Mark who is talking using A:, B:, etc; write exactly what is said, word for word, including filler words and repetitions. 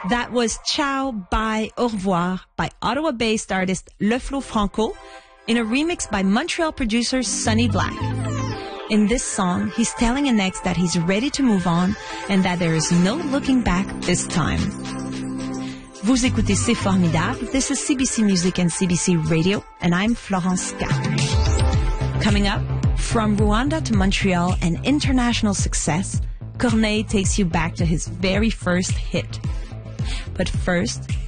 A: That was Ciao, Bye, Au revoir by Ottawa-based artist Le Flo Franco in a remix by Montreal producer Sonny Black. In this song, he's telling an ex that he's ready to move on and that there is no looking back this time. Vous écoutez C'est Formidable. This is C B C Music and C B C Radio, and I'm Florence Gall. Coming up, from Rwanda to Montreal and international success, Corneille takes you back to his very first hit. But first,